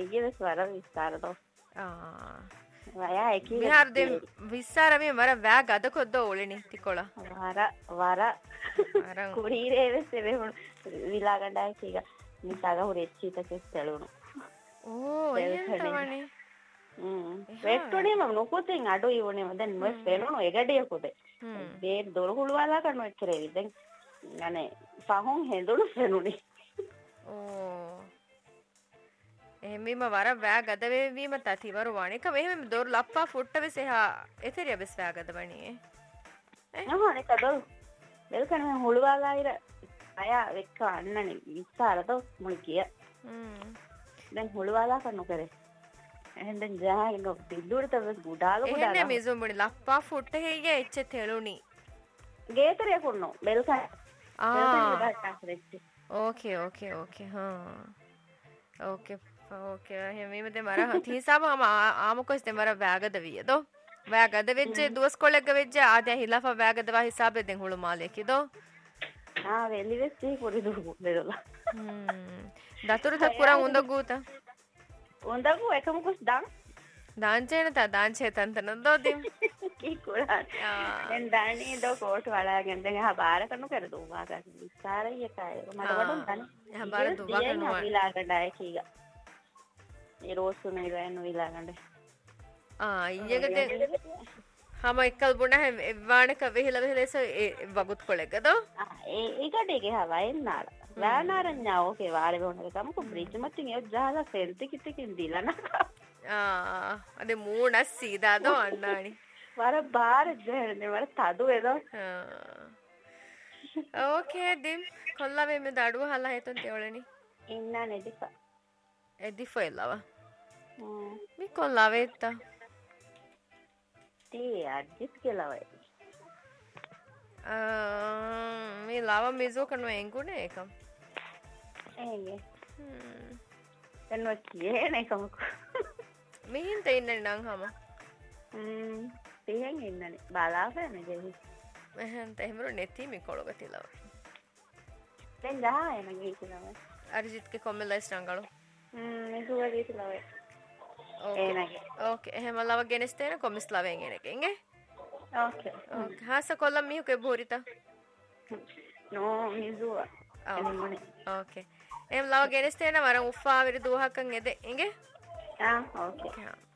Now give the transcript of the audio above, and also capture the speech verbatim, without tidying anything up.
mige ves vara vistara do ah vaya eki bihar de vissara me mara vag adakoddo oleni tikola vara vara aran kurire ves eve vila ganda ekiga nisaga hurechita kes telunu oh entawani වෙට්ටුනේ මම නොකුතින් අඩුයි වුණේ මම දැන් මොස් වෙනවන එගඩියකුද මේ දොර හුළුවාලා කරන එච්චරේ දැන් අනේ පහොන් හෙඳුණු වෙනුනේ ඕ එහෙමම වර වැග අද වේවීම තති වර වණික මෙහෙම දොර ලප්පා ෆුට්ට වෙස එහා එතරිය බස් වැග අද වණියේ නහනේ කදල් වෙල්කන හුළුවාලා ඉර අය වෙක්ක අන්නනේ විස්සාරද මොන කිය දැන් හුළුවාලා කරනු කරේ එහෙනම් ජාගෙන බිල්ලුවට තවස් ගුඩාල ගුඩාල එහෙනම් මිසොම්බුනි ලප්පා ෆුට්ට හේය එච්ච තෙලුනි ගේතරේ කොන්නෝ බෙල්කන් ආ ඕකේ ඕකේ ඕකේ හා ඕකේ ඕකේ එහෙම දෙ මර හිසාම ආමකොස් දෙ මර වැගද වියදෝ වැගද වෙච්ච දුවස් කොලෙග්ග වෙච්ච ආදේ හිලාෆා වැගද වා හිසාබෙ දෙන් හුළු මාලේ කිදෝ ආ වෙලි වෙච්චි පොඩි දුරු බෙදලා හ්ම් දතුරු තකුරන් උඳ ගූතා උන්දකු එකමකුස් දාන් දාංචේන තා දාංචේ තන්තන දෝදිම් කීකුරා දැන් දාන්නේ දෝ කෝට් වලාගෙන දැන් එහා බාර කනු කර දුවා ගන්න විස්තරයි එකයි මට වඩොන් දන්නේ එහා බාර දුවා කනවා විලාගඩයි කීගා ඒ රෝසු නේ රෑන විලාගඩ ආ ඊයකට හම එක්කල් බුණ එවාණක වෙහිලා වෙහිලස වගුත් කොලෙකදෝ ආ ඒ ඒකට ඒකේ හවයින් නාලා වැනාරඤ්ඤා ඕකේ වාරේ වුණේ කමක බ්‍රිජ් මතින් ඒ ජාලා සෙල්ති කිතකින් දීලා ආ අද මූණස් සීදාදෝ අන්නානි වර බාර ජහරනේ වර තදු එදෝ ඕකේ දිම් කොල්ලා මේ දඩුව හලා හේතොන් තෙවලනි ඉන්න නෙදිපා එදිෆෝ එල්ලව හ්ම් මි කොල්ලා වෙත්තා තී අජිත් කෙලවයි අ මේ ලව මිසෝ කනෝ එංගුනේ එකම් ඒගේ හ්ම් එන්නෝ කියන්නේ කමක මිහින් තෙන්නේ නං හම හ්ම් තිහෙන් ඉන්නනේ බලාගෙන ගෙහි එහෙන් තෙහිමරු නෙති මි කොලගතිලව දැන් ගහා එන ගීතිලව අරිජිත් ගේ කොම්මලයිස් රංගලු හ්ම් මිසුව ගීතිලව ඕකේ ඕකේ එහෙම ලව ගෙනස්තේන කොමිස් ලවෙන් එනකෙන්ගේ ඕකේ ඕකේ හාස කොල්ලම් මිහුකේ බෝරිතා නෝ මිසුව එමුනේ ඕකේ එම් ලව ගෙනස්තේන වරන් උෆා විර දුවහකන් එද එංගේ ආ ඕකේ